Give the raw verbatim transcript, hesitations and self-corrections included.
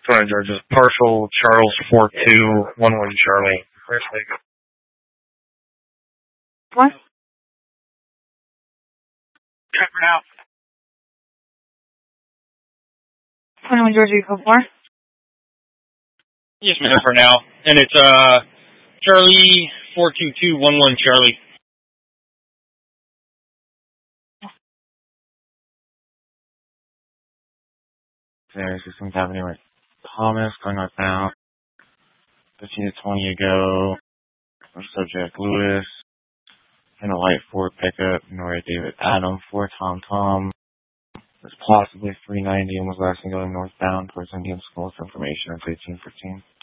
Sorry, George. Partial Charles four two one one Charlie. What? Trevor now. twenty-one George, you go for? Yes, ma'am, for now. And it's uh Charlie four two two one one Charlie. There's Systems Avenue with Thomas going northbound. fifteen to twenty ago. Subject Lewis. And a light Ford pickup. Nora David Adam for Tom Tom. There's possibly three ninety and was last thing going northbound towards Indian School for information. It's eighteen fifteen.